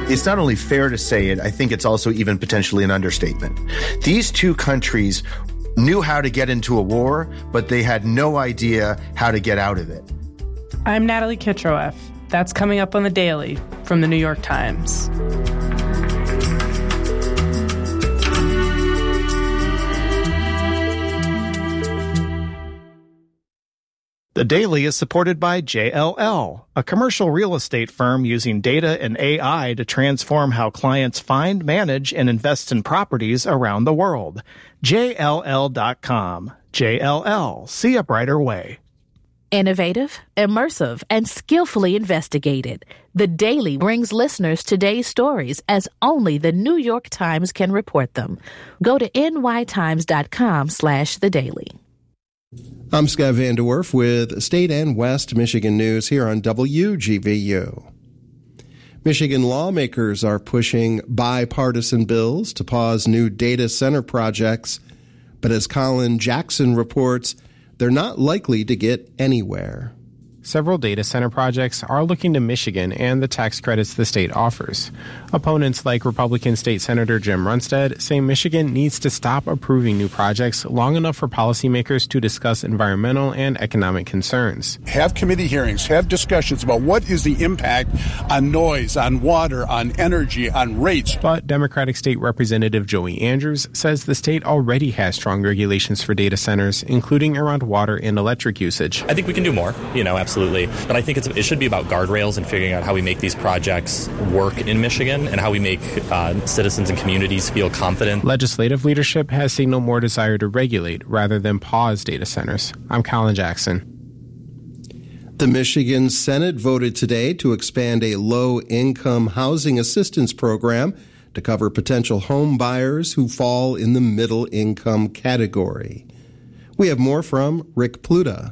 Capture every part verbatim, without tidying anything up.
It's not only fair to say it, I think it's also even potentially an understatement. These two countries knew how to get into a war, but they had no idea how to get out of it. I'm Natalie Kitroeff. That's coming up on The Daily from The New York Times. The Daily is supported by J L L, a commercial real estate firm using data and A I to transform how clients find, manage, and invest in properties around the world. J L L dot com. J L L. See a brighter way. Innovative, immersive, and skillfully investigated. The Daily brings listeners today's stories as only the New York Times can report them. Go to N Y Times dot com slash the daily. I'm Scott Van De Werf with State and West Michigan News here on W G V U. Michigan lawmakers are pushing bipartisan bills to pause new data center projects, but as Colin Jackson reports, they're not likely to get anywhere. Several data center projects are looking to Michigan and the tax credits the state offers. Opponents like Republican State Senator Jim Runstead say Michigan needs to stop approving new projects long enough for policymakers to discuss environmental and economic concerns. Have committee hearings, have discussions about what is the impact on noise, on water, on energy, on rates. But Democratic State Representative Joey Andrews says the state already has strong regulations for data centers, including around water and electric usage. I think we can do more, you know, absolutely. But I think it's, it should be about guardrails and figuring out how we make these projects work in Michigan and how we make uh, citizens and communities feel confident. Legislative leadership has signaled more desire to regulate rather than pause data centers. I'm Colin Jackson. The Michigan Senate voted today to expand a low-income housing assistance program to cover potential home buyers who fall in the middle-income category. We have more from Rick Pluta.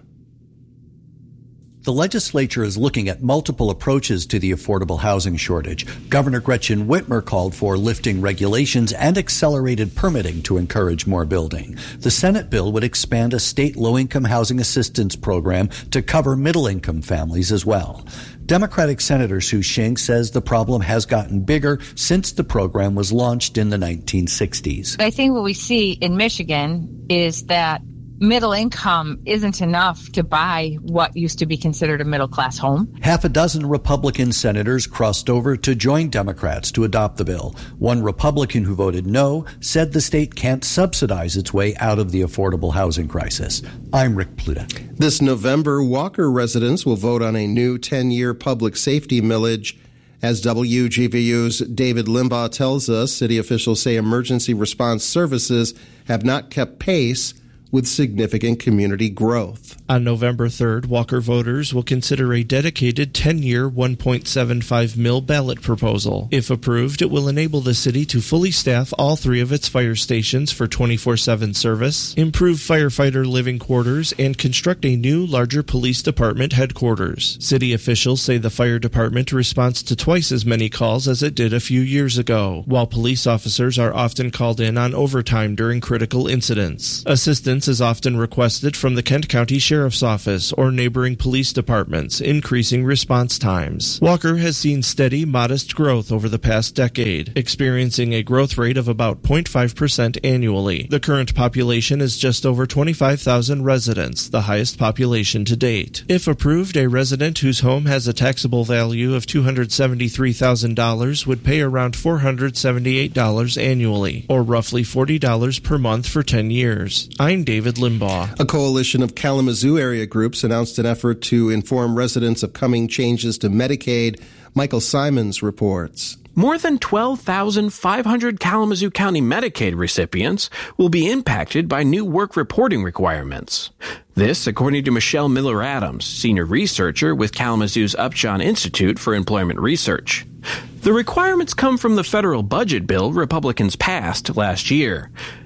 The legislature is looking at multiple approaches to the affordable housing shortage. Governor Gretchen Whitmer called for lifting regulations and accelerated permitting to encourage more building. The Senate bill would expand a state low-income housing assistance program to cover middle-income families as well. Democratic Senator Sue Shink says the problem has gotten bigger since the program was launched in the nineteen sixties. I think what we see in Michigan is that middle income isn't enough to buy what used to be considered a middle-class home. Half a dozen Republican senators crossed over to join Democrats to adopt the bill. One Republican who voted no said the state can't subsidize its way out of the affordable housing crisis. I'm Rick Pluta. This November, Walker residents will vote on a new ten-year public safety millage. As W G V U's David Limbaugh tells us, city officials say emergency response services have not kept pace with significant community growth. On November third, Walker voters will consider a dedicated ten-year, one point seven five mil ballot proposal. If approved, it will enable the city to fully staff all three of its fire stations for twenty-four seven service, improve firefighter living quarters, and construct a new, larger police department headquarters. City officials say the fire department responds to twice as many calls as it did a few years ago, while police officers are often called in on overtime during critical incidents. Assistance is often requested from the Kent County Sheriff's Office or neighboring police departments, increasing response times. Walker has seen steady, modest growth over the past decade, experiencing a growth rate of about zero point five percent annually. The current population is just over twenty-five thousand residents, the highest population to date. If approved, a resident whose home has a taxable value of two hundred seventy-three thousand dollars would pay around four hundred seventy-eight dollars annually, or roughly forty dollars per month for ten years. I'm David Limbaugh. A coalition of Kalamazoo area groups announced an effort to inform residents of coming changes to Medicaid. Michael Simons reports. More than twelve thousand five hundred Kalamazoo County Medicaid recipients will be impacted by new work reporting requirements. This, according to Michelle Miller-Adams, senior researcher with Kalamazoo's Upjohn Institute for Employment Research. The requirements come from the federal budget bill Republicans passed last year.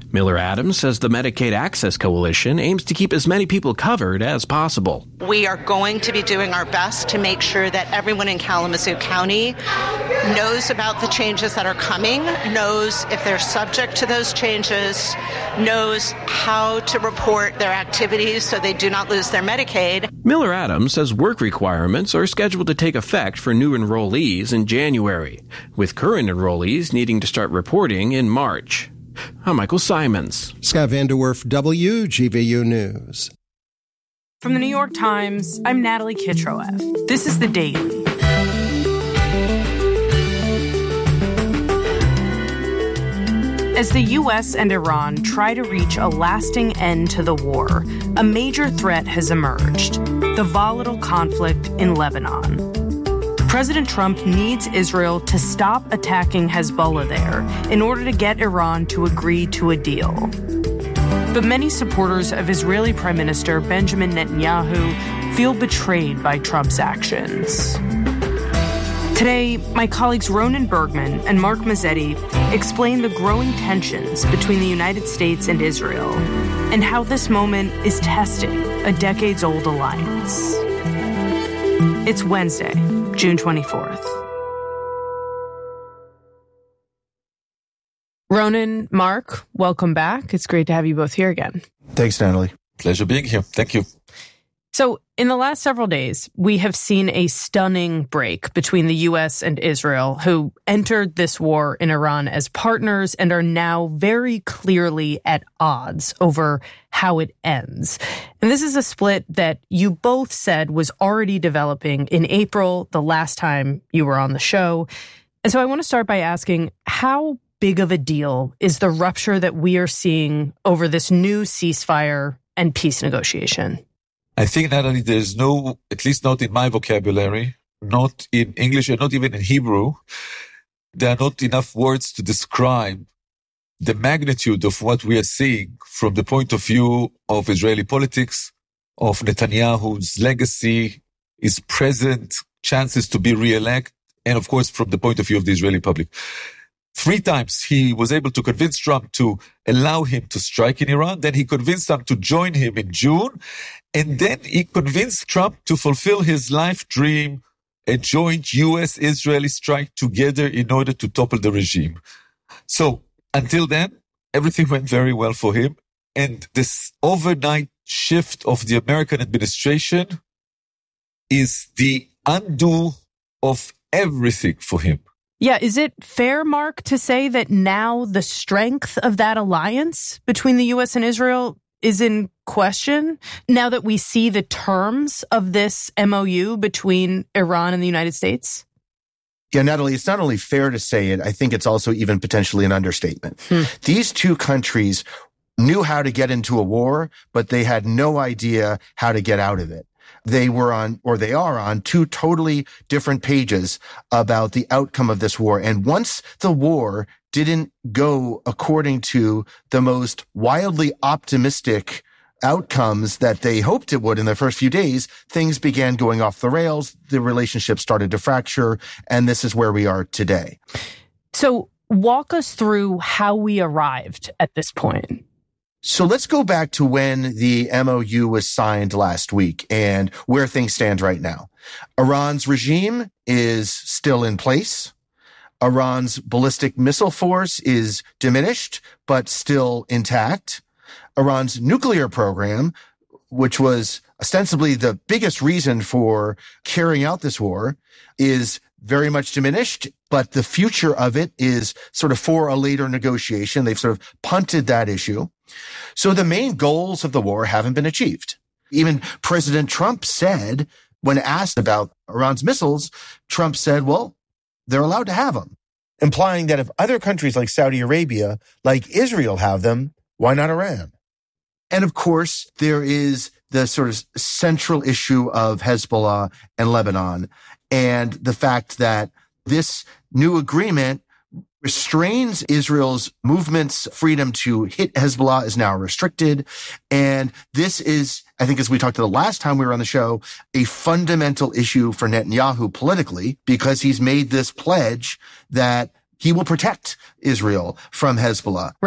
Miller Adams says the Medicaid Access Coalition aims to keep as many people covered as possible. We are going to be doing our best to make sure that everyone in Kalamazoo County knows about the changes that are coming, knows if they're subject to those changes, knows how to report their activities so they do not lose their Medicaid. Miller Adams says work requirements are scheduled to take effect for new enrollees in January, with current enrollees needing to start reporting in March. I'm Michael Simons. Scott Vanderwerf, W G V U News. From the New York Times, I'm Natalie Kitroeff. This is The Daily. As the U S and Iran try to reach a lasting end to the war, a major threat has emerged: the volatile conflict in Lebanon. President Trump needs Israel to stop attacking Hezbollah there in order to get Iran to agree to a deal. But many supporters of Israeli Prime Minister Benjamin Netanyahu feel betrayed by Trump's actions. Today, my colleagues Ronan Bergman and Mark Mazzetti explain the growing tensions between the United States and Israel and how this moment is testing a decades-old alliance. It's Wednesday, June twenty-fourth. Ronan, Mark, welcome back. It's great to have you both here again. Thanks, Natalie. Pleasure being here. Thank you. So, in the last several days, we have seen a stunning break between the U S and Israel, who entered this war in Iran as partners and are now very clearly at odds over how it ends. And this is a split that you both said was already developing in April, the last time you were on the show. And so I want to start by asking, how big of a deal is the rupture that we are seeing over this new ceasefire and peace negotiation? I think, Natalie, there's no, at least not in my vocabulary, not in English and not even in Hebrew, there are not enough words to describe the magnitude of what we are seeing from the point of view of Israeli politics, of Netanyahu's legacy, his present chances to be re-elected, and of course, from the point of view of the Israeli public. Three times he was able to convince Trump to allow him to strike in Iran. Then he convinced Trump to join him in June. And then he convinced Trump to fulfill his life dream, a joint U S-Israeli strike together in order to topple the regime. So until then, everything went very well for him. And this overnight shift of the American administration is the undo of everything for him. Yeah, is it fair, Mark, to say that now the strength of that alliance between the U S and Israel is in question, now that we see the terms of this M O U between Iran and the United States? Yeah, Natalie, it's not only fair to say it, I think it's also even potentially an understatement. Hmm. These two countries knew how to get into a war, but they had no idea how to get out of it. They were on, or they are on, two totally different pages about the outcome of this war. And once the war didn't go according to the most wildly optimistic outcomes that they hoped it would in the first few days, things began going off the rails. The relationship started to fracture, and this is where we are today. So walk us through how we arrived at this point. So let's go back to when the M O U was signed last week and where things stand right now. Iran's regime is still in place. Iran's ballistic missile force is diminished, but still intact. Iran's nuclear program, which was ostensibly the biggest reason for carrying out this war, is very much diminished, but the future of it is sort of for a later negotiation. They've sort of punted that issue. So the main goals of the war haven't been achieved. Even President Trump said, when asked about Iran's missiles, Trump said, well, they're allowed to have them, implying that if other countries like Saudi Arabia, like Israel have them, why not Iran? And of course, there is the sort of central issue of Hezbollah and Lebanon, and the fact that this new agreement restrains Israel's movement's freedom to hit Hezbollah is now restricted. And this is, I think, as we talked to the last time we were on the show, a fundamental issue for Netanyahu politically, because he's made this pledge that he will protect Israel from Hezbollah. Right.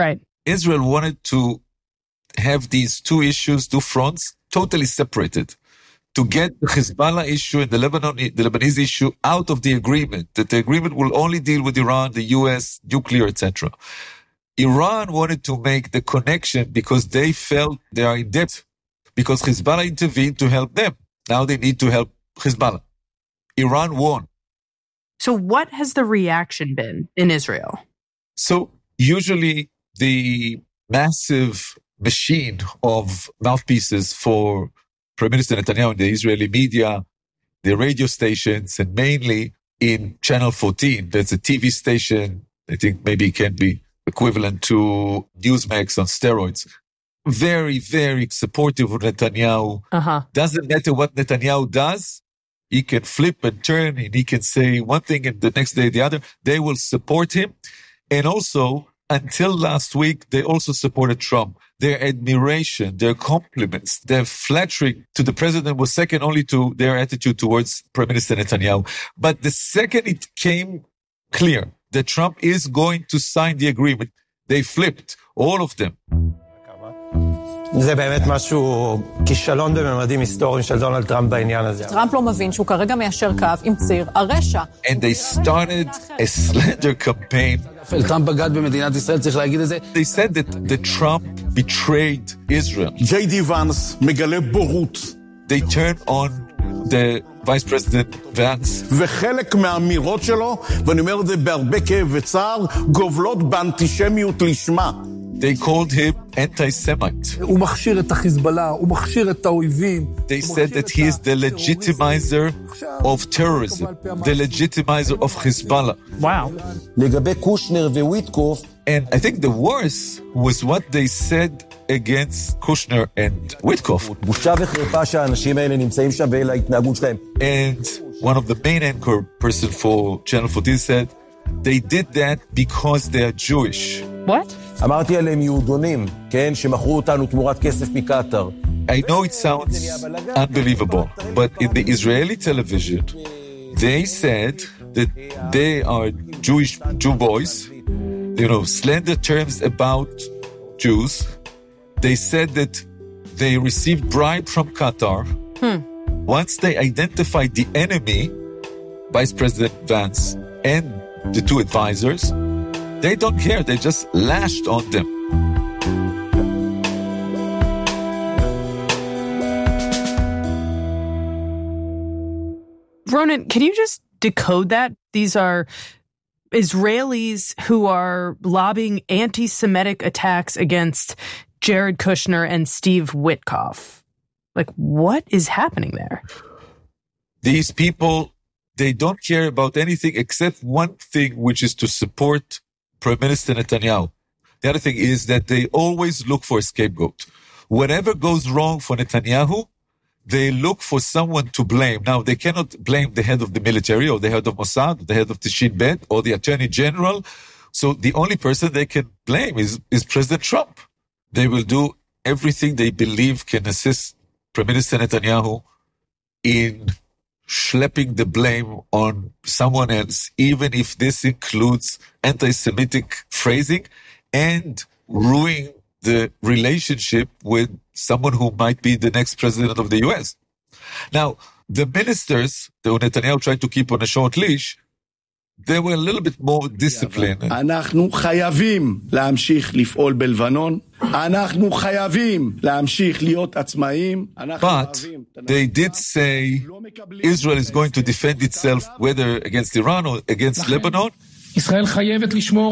Israel wanted to have these two issues, two fronts, totally separated, to get the Hezbollah issue and the Lebanon, the Lebanese issue out of the agreement, that the agreement will only deal with Iran, the U S, nuclear, et cetera. Iran wanted to make the connection because they felt they are in debt, because Hezbollah intervened to help them. Now they need to help Hezbollah. Iran won. So what has the reaction been in Israel? So usually the massive machine of mouthpieces for Prime Minister Netanyahu in the Israeli media, the radio stations, and mainly in Channel fourteen, that's a T V station, I think maybe it can be equivalent to Newsmax on steroids. Very, very supportive of Netanyahu. Uh-huh. Doesn't matter what Netanyahu does, he can flip and turn, and he can say one thing and the next day the other. They will support him. And also, until last week, they also supported Trump. Their admiration, their compliments, their flattery to the president was second only to their attitude towards Prime Minister Netanyahu. But the second it came clear that Trump is going to sign the agreement, they flipped, all of them. זה באמת משהו, כישלון בממדים היסטוריים של דונלד טראמפ בעניין הזה. טראמפ לא מבין שהוא כרגע מיישר קו עם ציר הרשע. And they started a slander campaign. טראמפ בגד במדינת ישראל, צריך להגיד את זה. They said that, that Trump betrayed Israel. ג'יי די Vance מגלה בורות. They turned on the Vice President Vance. וחלק מהאמירות שלו, ואני אומר את זה בהרבה כאב וצער, גובלות באנטישמיות לשמה. They called him anti-Semite. הוא מכשיר את החיזבאללה, הוא מכשיר את האויבים. They said that he is the legitimizer of terrorism, the legitimizer of Hezbollah. Wow. לגבי קושנר וויטקוף. And I think the worst was what they said against Kushner and Witkoff. בושה וחרפה שהאנשים האלה נמצאים שם ולהתנהגות שלהם. And one of the main anchor person for Channel fourteen said, they did that because they are Jewish. What? אמרתי עליהם יהודונים, כן, שמכרו אותנו תמורת כסף מקטר. I know it sounds unbelievable, but in the Israeli television, they said that they are Jewish Jew boys, you know, slander terms about Jews. They said that they received bribe from Qatar. Hmm. Once they identified the enemy, Vice President Vance and the two advisors, they don't care. They just lashed on them. Ronan, can you just decode that? These are Israelis who are lobbying anti-Semitic attacks against Jared Kushner and Steve Witkoff. Like, what is happening there? These people, they don't care about anything except one thing, which is to support Prime Minister Netanyahu. The other thing is that they always look for a scapegoat. Whatever goes wrong for Netanyahu, they look for someone to blame. Now, they cannot blame the head of the military or the head of Mossad, or the head of the Shin Bet, or the Attorney General. So the only person they can blame is, is President Trump. They will do everything they believe can assist Prime Minister Netanyahu in schlepping the blame on someone else, even if this includes anti-Semitic phrasing and ruining the relationship with someone who might be the next president of the U S. Now, the ministers that Netanyahu tried to keep on a short leash, they were a little bit more disciplined. אנחנו חייבים להמשיך לפעול בלבנון. אנחנו חייבים להמשיך להיות עצמאיים. But they did say Israel is going to defend itself whether against Iran or against Lebanon. ישראל חייבת לשמור